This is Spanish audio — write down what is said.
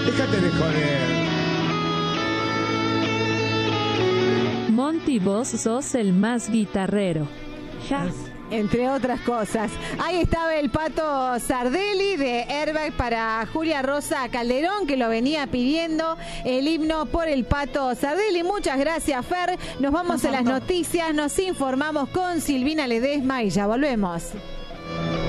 Déjate de joder. Monty, vos sos el más guitarrero. Ja. Entre otras cosas. Ahí estaba el Pato Sardelli de Airbag para Julia Rosa Calderón, que lo venía pidiendo, el himno por el Pato Sardelli. Muchas gracias, Fer. Nos vamos a las noticias, nos informamos con Silvina Ledesma y ya volvemos.